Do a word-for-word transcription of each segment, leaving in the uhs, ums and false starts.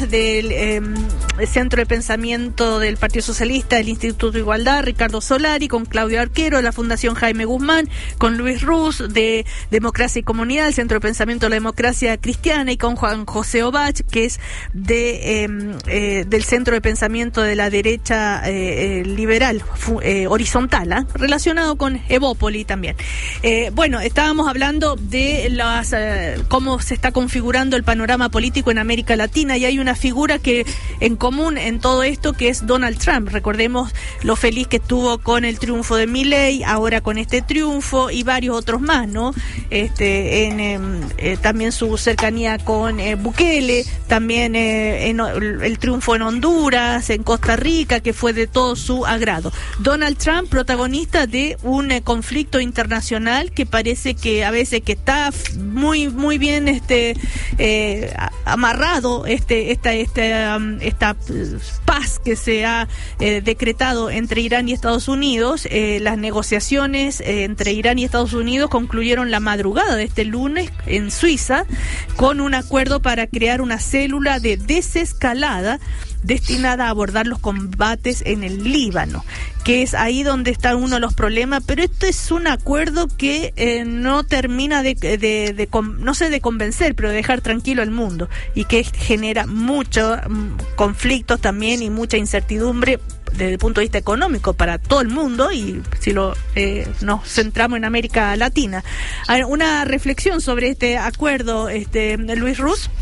del eh, Centro de Pensamiento del Partido Socialista, del Instituto de Igualdad, Ricardo Solari, con Claudio Arquero, de la Fundación Jaime Guzmán, con Luis Ruz, de Democracia y Comunidad, el Centro de Pensamiento de la Democracia Cristiana, y con Juan José Obach, que es de eh, eh, del Centro de Pensamiento de la Derecha eh, eh, Liberal, fu, eh, Horizontal, ¿eh? relacionado con Evópoli también. Eh, bueno, estábamos hablando de las eh, cómo se está configurando el panorama político en América Latina, y hay una figura que en común en todo esto, que es Donald Trump. Recordemos lo feliz que estuvo con el triunfo de Milei, ahora con este triunfo y varios otros más, ¿no? Este, en eh, eh, también su cercanía con eh, Bukele, también eh, en, el triunfo en Honduras, en Costa Rica, que fue de todo su agrado. Donald Trump, protagonista de un eh, conflicto internacional que parece que a veces que está muy muy bien este eh, amarrado este esta esta um, esta paz que se ha eh, decretado entre Irán y Estados Unidos. Eh, las negociaciones eh, entre Irán y Estados Unidos concluyeron la madrugada de este lunes en Suiza con un acuerdo para crear una célula de desescalada destinada a abordar los combates en el Líbano, que es ahí donde está uno de los problemas. Pero esto es un acuerdo que eh, no termina de, de, de, de no sé de convencer, pero de dejar tranquilo al mundo, y que genera muchos um, conflictos también y mucha incertidumbre desde el punto de vista económico para todo el mundo, y si lo eh, nos centramos en América Latina. A ver, una reflexión sobre este acuerdo, este Luis Ruz.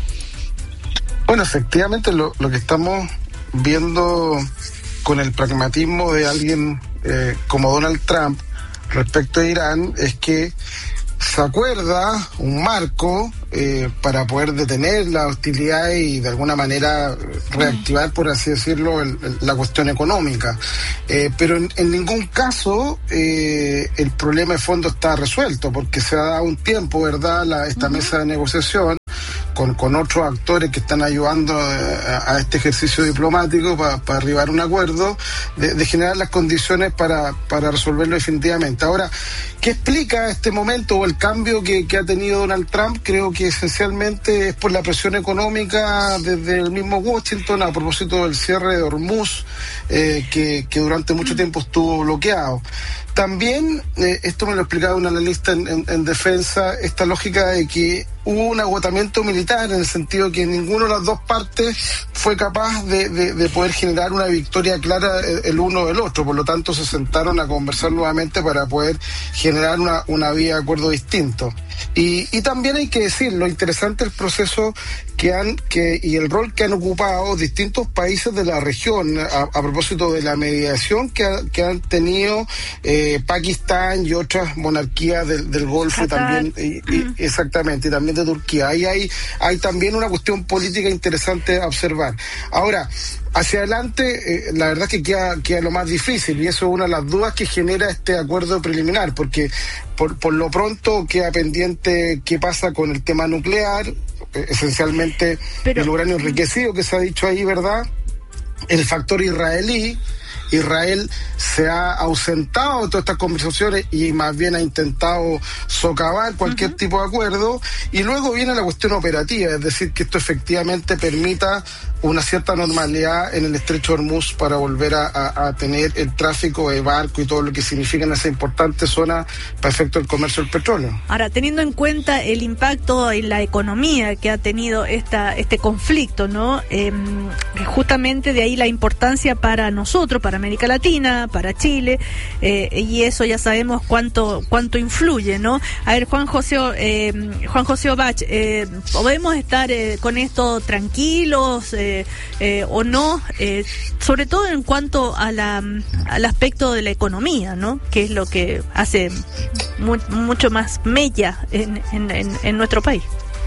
Bueno, efectivamente lo, lo que estamos viendo con el pragmatismo de alguien eh, como Donald Trump respecto a Irán es que se acuerda un marco eh, para poder detener la hostilidad y de alguna manera reactivar, por así decirlo, el, el, la cuestión económica. Eh, pero en, en ningún caso eh, el problema de fondo está resuelto, porque se ha dado un tiempo, ¿verdad?, la, esta uh-huh. mesa de negociación Con, con otros actores que están ayudando a, a este ejercicio diplomático para pa arribar a un acuerdo, de, de generar las condiciones para, para resolverlo definitivamente. Ahora, ¿qué explica este momento o el cambio que, que ha tenido Donald Trump? Creo que esencialmente es por la presión económica desde el mismo Washington a propósito del cierre de Hormuz, eh, que, que durante mucho tiempo estuvo bloqueado. También, eh, esto me lo explicaba un analista en, en, en defensa, esta lógica de que hubo un agotamiento militar, en el sentido que ninguna de las dos partes fue capaz de, de, de poder generar una victoria clara el uno del otro. Por lo tanto, se sentaron a conversar nuevamente para poder generar una, una vía de acuerdo distinto. Y, y también hay que decir, lo interesante del proceso que han que y el rol que han ocupado distintos países de la región a, a propósito de la mediación que, ha, que han tenido eh, Pakistán y otras monarquías del, del Golfo, y también y, y, exactamente, y también de Turquía. Ahí hay, hay también una cuestión política interesante a observar. Ahora, hacia adelante, eh, la verdad es que queda, queda lo más difícil, y eso es una de las dudas que genera este acuerdo preliminar, porque por, por lo pronto queda pendiente qué pasa con el tema nuclear, eh, esencialmente Pero... el uranio enriquecido que se ha dicho ahí, ¿verdad? El factor israelí. Israel se ha ausentado de todas estas conversaciones y más bien ha intentado socavar cualquier uh-huh. tipo de acuerdo, y luego viene la cuestión operativa, es decir, que esto efectivamente permita una cierta normalidad en el estrecho de Hormuz para volver a, a, a tener el tráfico de barco y todo lo que significa en esa importante zona para efecto del comercio del petróleo. Ahora, teniendo en cuenta el impacto en la economía que ha tenido esta este conflicto, ¿no? Eh, justamente de ahí la importancia para nosotros, para América Latina, para Chile, eh, y eso ya sabemos cuánto cuánto influye, ¿no? A ver, Juan José eh, Juan José Obach, eh, ¿podemos estar eh, con esto tranquilos eh, eh, o no? Eh, sobre todo en cuanto a la al aspecto de la economía, ¿no? Que es lo que hace mu mucho más mella en, en, en, en nuestro país.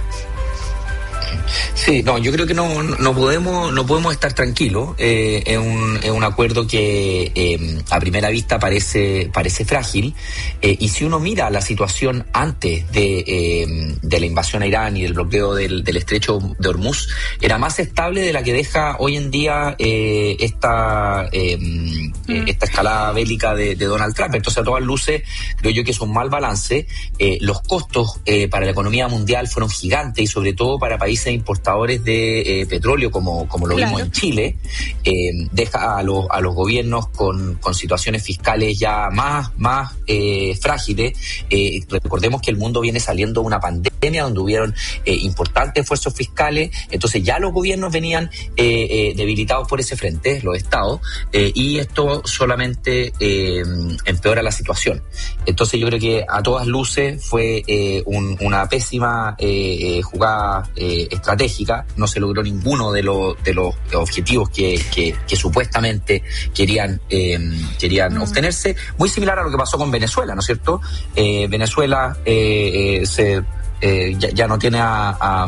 Sí, no, yo creo que no, no podemos no podemos estar tranquilos. Eh, es, un, es un acuerdo que eh, a primera vista parece parece frágil, eh, y si uno mira la situación antes de, eh, de la invasión a Irán y del bloqueo del, del estrecho de Hormuz, era más estable de la que deja hoy en día eh, esta eh, mm. esta escalada bélica de, de Donald Trump. Entonces, a todas luces, creo yo que es un mal balance. Eh, los costos eh, para la economía mundial fueron gigantes, y sobre todo para países importadores exportadores de eh, petróleo, como, como lo claro. vimos en Chile, eh, deja a los, a los gobiernos con, con situaciones fiscales ya más, más eh, frágiles. Eh, recordemos que el mundo viene saliendo de una pandemia donde hubieron eh, importantes esfuerzos fiscales, entonces ya los gobiernos venían eh, eh, debilitados por ese frente, los estados, eh, y esto solamente eh, empeora la situación. Entonces yo creo que a todas luces fue eh, un, una pésima eh, jugada eh, estratégica, no se logró ninguno de, lo, de los objetivos que, que, que supuestamente querían, eh, querían mm. obtenerse, muy similar a lo que pasó con Venezuela, ¿no es cierto? Eh, Venezuela eh, eh, se, eh, ya, ya no tiene a... a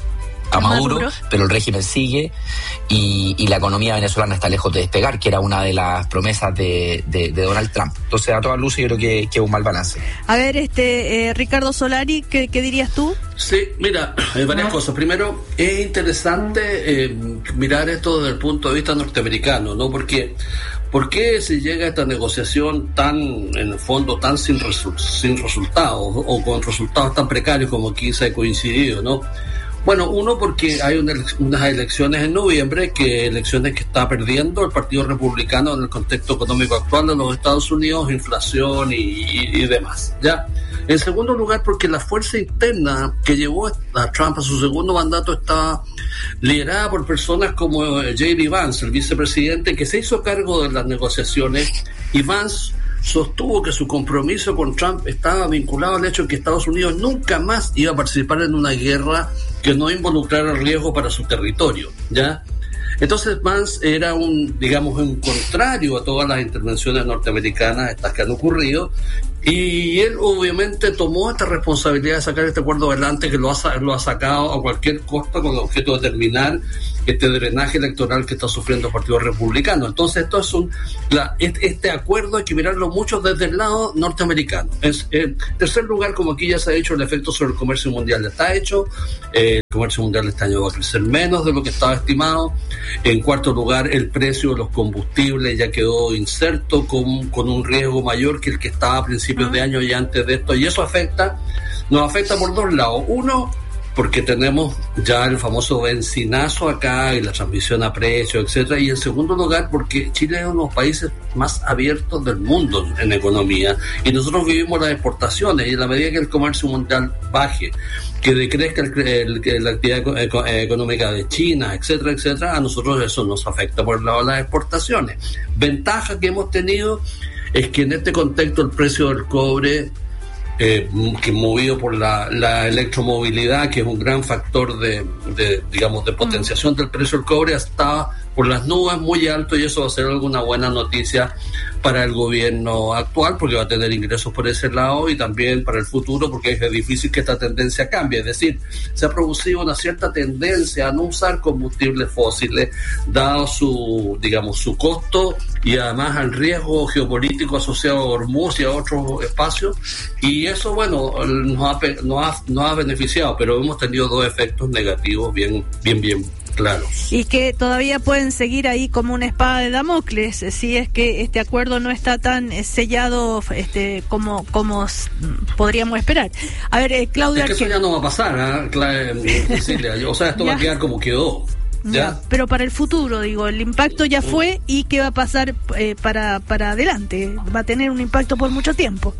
a Maduro, Maduro, pero el régimen sigue y, y la economía venezolana está lejos de despegar, que era una de las promesas de, de, de Donald Trump. Entonces, a todas luces, yo creo que, que es un mal balance. A ver, este eh, Ricardo Solari, ¿qué, ¿qué dirías tú? Sí, mira, hay varias no. cosas. Primero, es interesante eh, mirar esto desde el punto de vista norteamericano, ¿no? Porque ¿por qué se llega a esta negociación tan, en el fondo, tan sin, resu- sin resultados o con resultados tan precarios como aquí se ha coincidido, ¿no? Bueno, uno porque hay una, unas elecciones en noviembre, que elecciones que está perdiendo el Partido Republicano en el contexto económico actual de los Estados Unidos, inflación y, y, y demás, ¿ya? En segundo lugar, porque la fuerza interna que llevó a Trump a su segundo mandato estaba liderada por personas como J D Vance, el vicepresidente, que se hizo cargo de las negociaciones, y Vance sostuvo que su compromiso con Trump estaba vinculado al hecho de que Estados Unidos nunca más iba a participar en una guerra que no involucrara riesgo para su territorio, ¿ya? Entonces Vance era un, digamos, un contrario a todas las intervenciones norteamericanas, estas que han ocurrido, y él obviamente tomó esta responsabilidad de sacar este acuerdo adelante, que lo ha, lo ha sacado a cualquier costo con el objeto de terminar este drenaje electoral que está sufriendo el Partido Republicano. Entonces esto es un, la, este acuerdo hay que mirarlo mucho desde el lado norteamericano. Es, en tercer lugar, como aquí ya se ha dicho, el efecto sobre el comercio mundial está hecho. Eh, el comercio mundial este año va a crecer menos de lo que estaba estimado. En cuarto lugar, el precio de los combustibles ya quedó inserto con, con un riesgo mayor que el que estaba a principios de año y antes de esto, y eso afecta, nos afecta por dos lados. Uno, porque tenemos ya el famoso benzinazo acá y la transmisión a precio, etcétera, y en segundo lugar porque Chile es uno de los países más abiertos del mundo en economía, y nosotros vivimos las exportaciones, y en la medida que el comercio mundial baje, que decrezca el, el, la actividad económica de China, etcétera, etcétera, a nosotros eso nos afecta por el lado de las exportaciones. Ventaja que hemos tenido es que en este contexto el precio del cobre, eh, que movido por la, la electromovilidad, que es un gran factor de, de digamos, de potenciación del precio del cobre, está por las nubes, muy alto, y eso va a ser alguna buena noticia para el gobierno actual, porque va a tener ingresos por ese lado, y también para el futuro, porque es difícil que esta tendencia cambie. Es decir, se ha producido una cierta tendencia a no usar combustibles fósiles, dado su, digamos, su costo, y además al riesgo geopolítico asociado a Hormuz y a otros espacios, y eso, bueno, nos ha, nos ha, nos ha beneficiado, pero hemos tenido dos efectos negativos bien, bien, bien claros. Y que todavía pueden seguir ahí como una espada de Damocles, si es que este acuerdo no está tan sellado este como como podríamos esperar. A ver, eh, Claudia... Es que eso ya no va a pasar, ¿eh? Cecilia, o sea, esto va a quedar como quedó. ¿Ya? Pero para el futuro, digo, el impacto ya fue, y ¿qué va a pasar eh, para para adelante? Va a tener un impacto por mucho tiempo.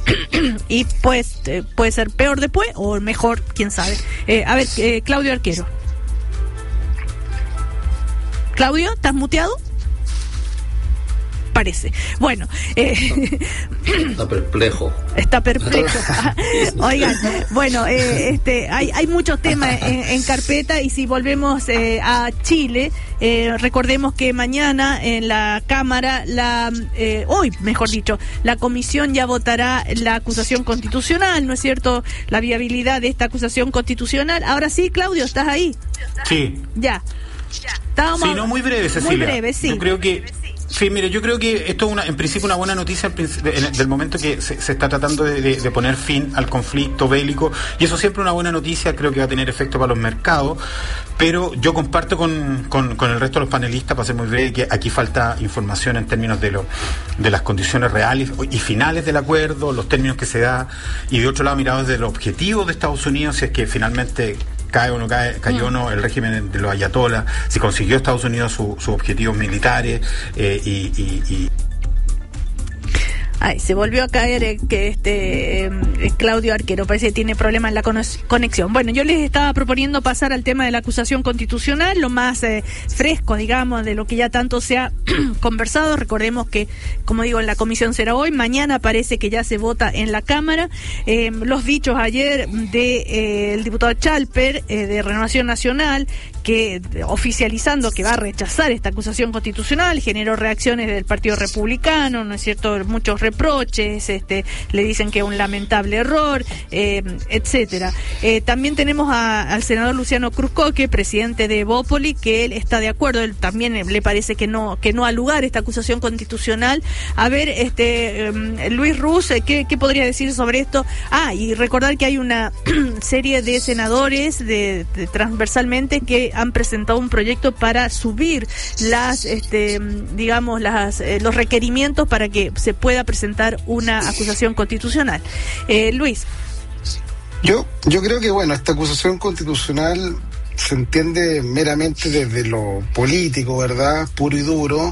Y pues eh, puede ser peor después o mejor, quién sabe. Eh, a ver, eh, Claudio Arquero. Claudio, ¿estás muteado? Parece. Bueno, eh, está perplejo. Está perplejo. Oigan, bueno, eh, este, hay, hay muchos temas en, en carpeta, y si volvemos eh, a Chile, eh, recordemos que mañana en la Cámara, la eh, hoy, mejor dicho, la comisión ya votará la acusación constitucional, ¿no es cierto? La viabilidad de esta acusación constitucional. Ahora sí, Claudio, ¿estás ahí? Sí. Ya. Estábamos sí, no, muy breve, Cecilia. Muy breve, sí. Yo creo que Sí, mire, yo creo que esto es una, en principio una buena noticia del momento que se, se está tratando de, de, de poner fin al conflicto bélico, y eso siempre es una buena noticia, creo que va a tener efecto para los mercados, pero yo comparto con, con, con el resto de los panelistas, para ser muy breve, que aquí falta información en términos de, lo, de las condiciones reales y finales del acuerdo, los términos que se da, y de otro lado mirado desde los objetivos de Estados Unidos, si es que finalmente cae o no cae, cayó o no el régimen de los ayatolás, si consiguió Estados Unidos su, sus objetivos militares eh, y, y, y Ay, se volvió a caer eh, que este eh, Claudio Arquero, parece que tiene problemas en la conexión. Bueno, yo les estaba proponiendo pasar al tema de la acusación constitucional, lo más eh, fresco, digamos, de lo que ya tanto se ha conversado. Recordemos que, como digo, en la comisión será hoy, mañana parece que ya se vota en la Cámara. Eh, los dichos ayer del de, eh, el diputado Chalper, eh, de Renovación Nacional, que oficializando que va a rechazar esta acusación constitucional, generó reacciones del Partido Republicano, ¿no es cierto?, muchos reproches, este, le dicen que es un lamentable error, eh, etcétera. Eh, también tenemos a, al senador Luciano Cruzcoque, presidente de Bópoli, que él está de acuerdo, él también le parece que no que no ha lugar esta acusación constitucional. A ver, este eh, Luis Ruz, ¿qué, ¿qué podría decir sobre esto? Ah, y recordar que hay una serie de senadores de, de transversalmente que han presentado un proyecto para subir las, este, digamos, las eh, los requerimientos para que se pueda presentar una acusación constitucional. Eh, Luis. Yo, yo creo que, bueno, esta acusación constitucional se entiende meramente desde lo político, ¿verdad? Puro y duro,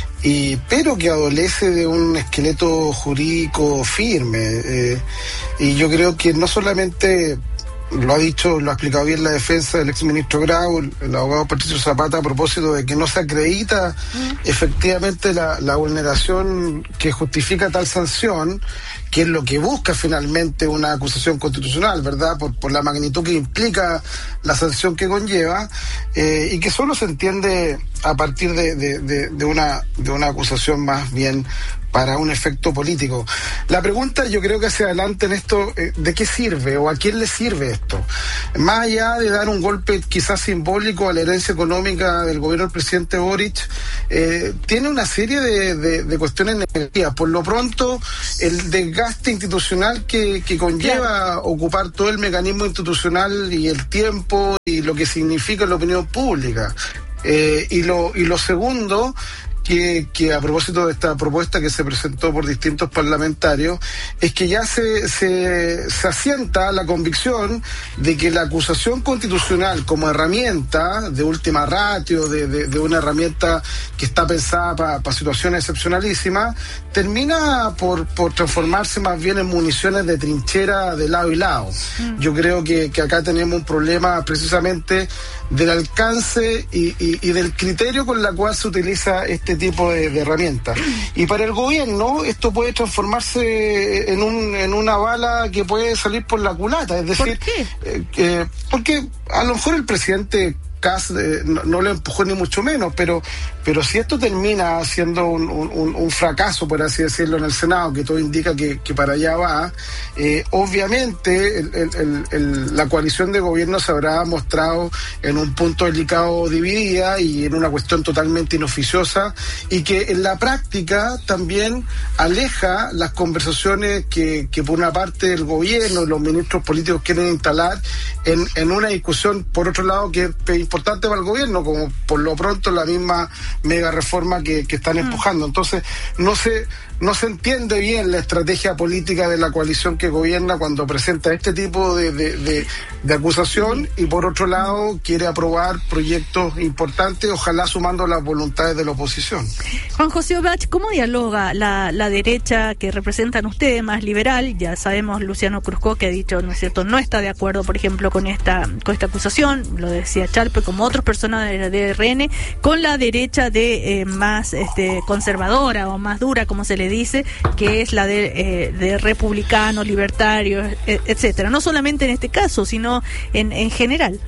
y pero que adolece de un esqueleto jurídico firme. Eh, y yo creo que no solamente lo ha dicho, lo ha explicado bien la defensa del exministro Grau, el, el abogado Patricio Zapata, a propósito de que no se acredita mm. efectivamente la, la vulneración que justifica tal sanción, que es lo que busca finalmente una acusación constitucional, ¿verdad? Por, por la magnitud que implica la sanción que conlleva, eh, y que solo se entiende a partir de, de, de, de una de una acusación más bien para un efecto político. La pregunta, yo creo que hacia adelante en esto, eh, ¿de qué sirve o a quién le sirve esto? Más allá de dar un golpe quizás simbólico a la herencia económica del gobierno del presidente Boric, eh, tiene una serie de, de, de cuestiones negativas. Por lo pronto, el desgaste institucional que, que conlleva claro. ocupar todo el mecanismo institucional y el tiempo y lo que significa la opinión pública. Eh, y lo y lo segundo, Que, que a propósito de esta propuesta que se presentó por distintos parlamentarios, es que ya se, se, se asienta la convicción de que la acusación constitucional como herramienta de última ratio, de, de, de una herramienta que está pensada para pa situaciones excepcionalísimas, termina por, por transformarse más bien en municiones de trinchera de lado y lado. Mm. Yo creo que, que acá tenemos un problema precisamente del alcance y, y, y del criterio con la cual se utiliza este tipo de, de herramientas. Y para el gobierno esto puede transformarse en un en una bala que puede salir por la culata, es decir, ¿por qué? Eh, eh, porque a lo mejor el presidente Kass eh, no, no lo empujó ni mucho menos, pero pero si esto termina siendo un, un, un fracaso, por así decirlo, en el Senado, que todo indica que, que para allá va, eh, obviamente el, el, el, el, la coalición de gobierno se habrá mostrado en un punto delicado dividida y en una cuestión totalmente inoficiosa, y que en la práctica también aleja las conversaciones que, que por una parte el gobierno y los ministros políticos quieren instalar en, en una discusión, por otro lado, que es importante para el gobierno, como por lo pronto la misma mega reforma que, que están empujando. Entonces no se no se entiende bien la estrategia política de la coalición que gobierna cuando presenta este tipo de, de, de, de acusación, y por otro lado quiere aprobar proyectos importantes, ojalá sumando las voluntades de la oposición. Juan José Obach, ¿cómo dialoga la, la derecha que representan ustedes, más liberal? Ya sabemos, Luciano Cruzcoque ha dicho, ¿no es cierto?, no está de acuerdo, por ejemplo, con esta con esta acusación, lo decía Chalpe, como otros personas de la D R N, con la derecha de eh, más este conservadora o más dura, como se le dice, que es la de, eh, de republicanos, libertarios, et, etcétera. No solamente en este caso, sino en, en general.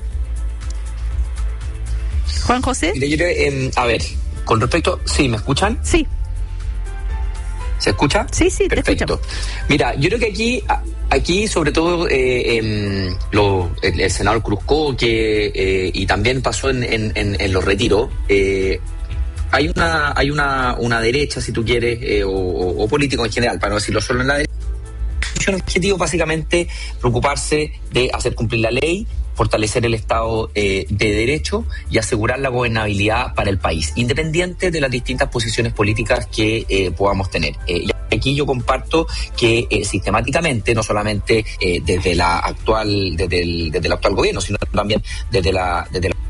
Juan José. Yo creo, eh, a ver, con respecto, ¿sí me escuchan? Sí. ¿Se escucha? Sí, sí, te perfecto. Mira, yo creo que aquí, aquí sobre todo eh, eh, lo, el, el senador Cruzcoque eh, y también pasó en, en, en, en los retiros. Eh, hay una, hay una, una derecha, si tú quieres, eh, o, o político en general, para no decirlo solo en la derecha. El objetivo básicamente preocuparse de hacer cumplir la ley, fortalecer el Estado eh, de Derecho y asegurar la gobernabilidad para el país, independiente de las distintas posiciones políticas que eh, podamos tener. Eh, aquí yo comparto que eh, sistemáticamente, no solamente eh, desde la actual, desde el, desde el actual gobierno, sino también desde la, desde la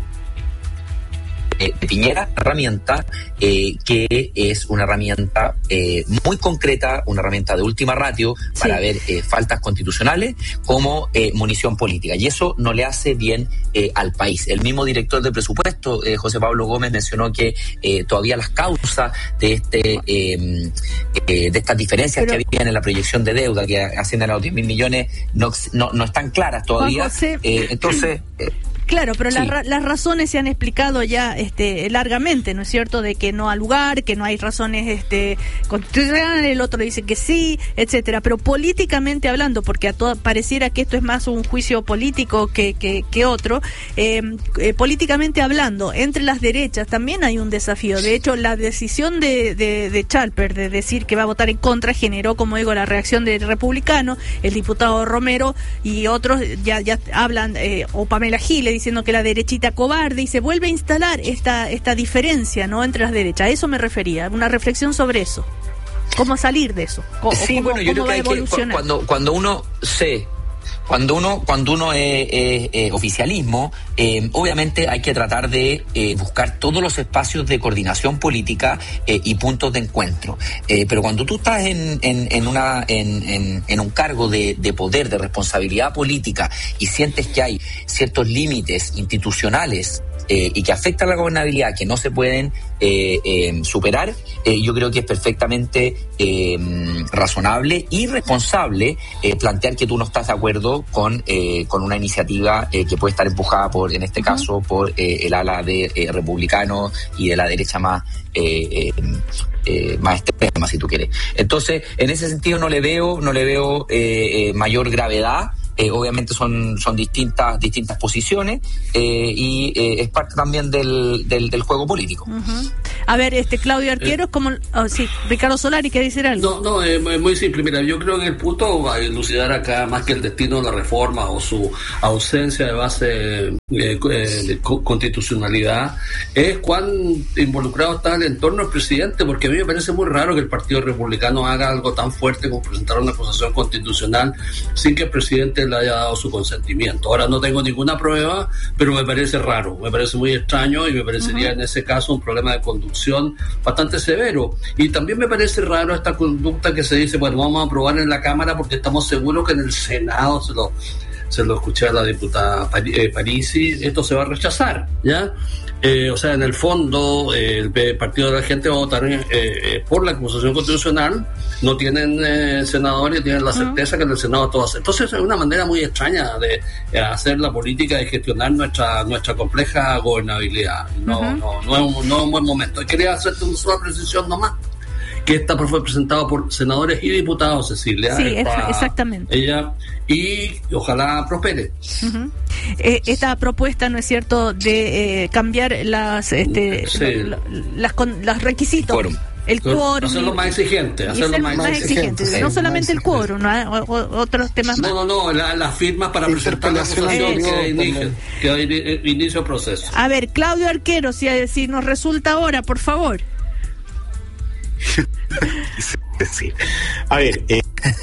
Eh, de Piñera, herramienta eh, que es una herramienta eh, muy concreta, una herramienta de última ratio para sí. ver eh, faltas constitucionales como eh, munición política, y eso no le hace bien eh, al país. El mismo director de presupuesto, eh, José Pablo Gómez, mencionó que eh, todavía las causas de este eh, eh, de estas diferencias Pero, que había en la proyección de deuda, que ascienden a los diez mil millones, no, no, no están claras todavía. Eh, entonces eh, Claro, pero sí. las, las razones se han explicado ya este, largamente, ¿no es cierto?, de que no ha lugar, que no hay razones este, constitucionales, el otro dice que sí, etcétera. Pero políticamente hablando, porque a todo, pareciera que esto es más un juicio político que, que, que otro, eh, eh, políticamente hablando, entre las derechas también hay un desafío. De hecho, la decisión de, de, de Chalper de decir que va a votar en contra generó, como digo, la reacción del republicano, el diputado Romero y otros ya, ya hablan, eh, o Pamela Giles, diciendo que la derechita cobarde, y se vuelve a instalar esta esta diferencia, ¿no?, entre las derechas. A eso me refería, una reflexión sobre eso. ¿Cómo salir de eso? ¿Cómo, sí, cómo, bueno, yo creo cómo que, va a hay que cuando cuando uno se Cuando uno cuando uno es, es, es oficialismo, eh, obviamente hay que tratar de eh, buscar todos los espacios de coordinación política eh, y puntos de encuentro. Eh, pero cuando tú estás en, en, en, una, en, en, en un cargo de, de poder, de responsabilidad política, y sientes que hay ciertos límites institucionales Eh, y que afecta a la gobernabilidad, que no se pueden eh, eh, superar, eh, yo creo que es perfectamente eh, razonable y responsable eh, plantear que tú no estás de acuerdo con eh, con una iniciativa eh, que puede estar empujada por, en este caso, por eh, el ala de eh, republicanos y de la derecha más eh, eh, eh, más extrema, si tú quieres. Entonces, en ese sentido no le veo no le veo eh, eh, mayor gravedad. Eh, obviamente son son distintas distintas posiciones eh, y eh, es parte también del, del, del juego político. Uh-huh. A ver, este Claudio Arquero, eh, como oh, sí, Ricardo Solari, ¿quiere decir algo? No, no, es eh, muy simple. Mira, yo creo que el punto va a elucidar acá, más que el destino de la reforma o su ausencia de base eh, eh, de constitucionalidad, es cuán involucrado está el entorno del presidente, porque a mí me parece muy raro que el Partido Republicano haga algo tan fuerte como presentar una acusación constitucional sin que el presidente le haya dado su consentimiento. Ahora no tengo ninguna prueba, pero me parece raro, me parece muy extraño, y me parecería uh-huh. en ese caso un problema de conducción bastante severo. Y también me parece raro esta conducta que se dice, bueno, vamos a aprobar en la Cámara porque estamos seguros que en el Senado, se lo se lo escuché a la diputada Parisi, esto se va a rechazar, ¿ya? Eh, o sea, en el fondo, eh, el Partido de la Gente va a votar eh, eh, por la acusación constitucional, no tienen eh, senadores, tienen la certeza uh-huh. que en el Senado todo hace. Entonces es una manera muy extraña de eh, hacer la política y gestionar nuestra nuestra compleja gobernabilidad. No, uh-huh. no, no, es un, no es un buen momento. Y quería hacerte una sola precisión nomás, que esta fue presentada por senadores y diputados, Cecilia. Sí, esta, exactamente. Ella, y ojalá prospere. Uh-huh. Eh, esta propuesta, ¿no es cierto?, de eh, cambiar las, este, sí. lo, lo, las con, los requisitos. Quórum. El quórum. Hacerlo más exigente. Hacerlo más, más exigente. exigente. No solamente el quórum, ¿no? O, o, otros temas más. No, no, no. Las la firmas para presentar la acusación que da inicio, que da inicio al proceso. A ver, Claudio Arquero, si, si nos resulta ahora, por favor. Sí. A ver, eh,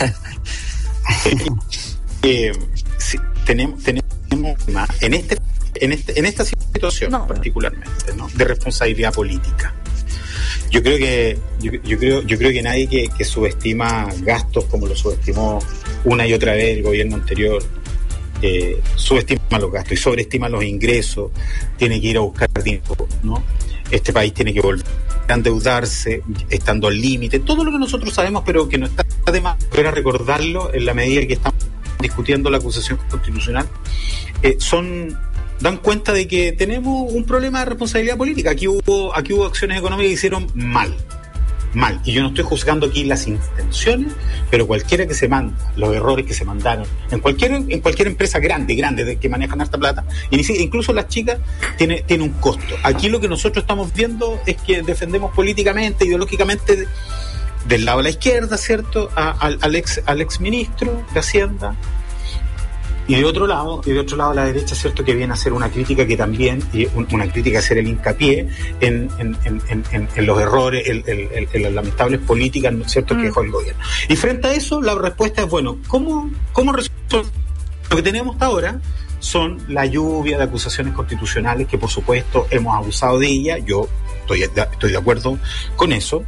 eh, sí, tenemos, tenemos más, en este, en este, en esta situación no, particularmente, ¿no?, de responsabilidad política. Yo creo que yo, yo creo yo creo que nadie que, que subestima gastos como lo subestimó una y otra vez el gobierno anterior, eh, subestima los gastos y sobreestima los ingresos, tiene que ir a buscar dinero, ¿no? Este país tiene que volver a endeudarse, estando al límite, todo lo que nosotros sabemos, pero que no está de más volver a recordarlo en la medida que estamos discutiendo la acusación constitucional, eh, son dan cuenta de que tenemos un problema de responsabilidad política. Aquí hubo aquí hubo acciones económicas que hicieron mal, mal, y yo no estoy juzgando aquí las intenciones, pero cualquiera que se manda, los errores que se mandaron, en cualquier en cualquier empresa grande, grande, de que manejan harta plata, incluso las chicas, tiene, tiene un costo. Aquí lo que nosotros estamos viendo es que defendemos políticamente, ideológicamente, de, del lado de la izquierda, ¿cierto?, a, al, al ex al ex ministro de Hacienda, Y de otro lado, y de otro lado la derecha, cierto, que viene a hacer una crítica que también, y una crítica a hacer el hincapié en, en, en, en, en los errores, en, en, en las lamentables políticas, ¿no es cierto?, mm. que dejó el gobierno. Y frente a eso, la respuesta es, bueno, ¿cómo, cómo resolver? Lo que tenemos hasta ahora son la lluvia de acusaciones constitucionales, que por supuesto hemos abusado de ella, yo estoy de, estoy de acuerdo con eso.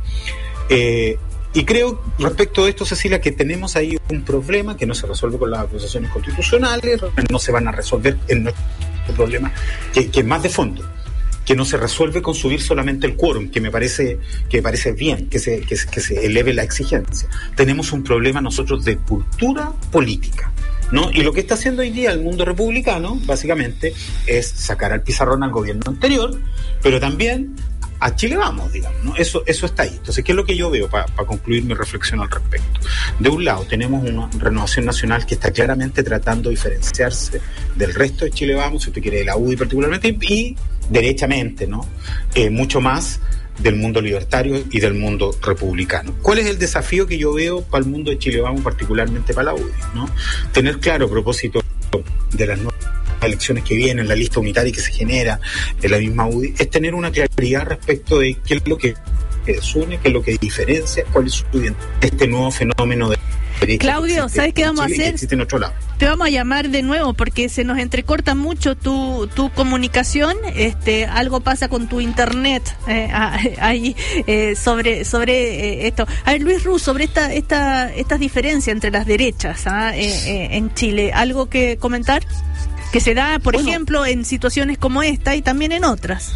Eh, Y creo, respecto de esto, Cecilia, que tenemos ahí un problema que no se resuelve con las acusaciones constitucionales, no se van a resolver en nuestro problema, que, que es más de fondo, que no se resuelve con subir solamente el quórum, que me parece que me parece bien, que se, que, que se eleve la exigencia. Tenemos un problema nosotros de cultura política, ¿no? Y lo que está haciendo hoy día el mundo republicano, básicamente, es sacar al pizarrón al gobierno anterior, pero también a Chile vamos, digamos, ¿no? Eso, eso está ahí. Entonces, ¿qué es lo que yo veo para pa concluir mi reflexión al respecto? De un lado, tenemos una Renovación Nacional que está claramente tratando de diferenciarse del resto de Chile vamos, si usted quiere, de la U D I particularmente, y, y derechamente, ¿no? Eh, mucho más del mundo libertario y del mundo republicano. ¿Cuál es el desafío que yo veo para el mundo de Chile vamos, particularmente para la U D I, ¿no? Tener claro, a propósito de las nuevas elecciones que vienen, la lista unitaria que se genera en la misma U D I, es tener una claridad respecto de qué es lo que desune, qué es lo que diferencia, cuál es su este nuevo fenómeno de derecha. Claudio, ¿sabes qué vamos a hacer? En otro lado. Te vamos a llamar de nuevo porque se nos entrecorta mucho tu, tu comunicación. Este, algo pasa con tu internet eh, ahí eh, sobre sobre eh, esto. A ver, Luis Ruz, sobre esta esta estas diferencias entre las derechas ¿ah? eh, eh, en Chile, ¿algo que comentar? Que se da, por bueno, ejemplo, en situaciones como esta y también en otras.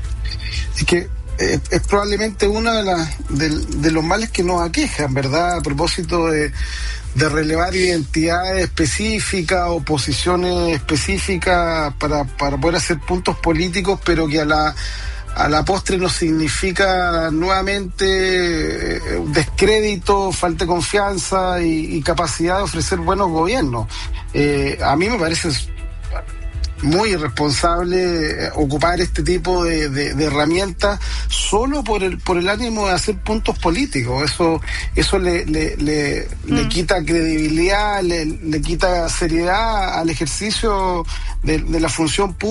Es que eh, es probablemente una de las de, de los males que nos aquejan, ¿verdad? A propósito de, de relevar identidades específicas o posiciones específicas para, para poder hacer puntos políticos, pero que a la a la postre nos significa nuevamente descrédito, falta de confianza y, y capacidad de ofrecer buenos gobiernos. Eh, a mí me parece muy irresponsable ocupar este tipo de, de, de herramientas solo por el por el ánimo de hacer puntos políticos. Eso eso le le, le, mm. le quita credibilidad, le, le quita seriedad al ejercicio de, de la función pública.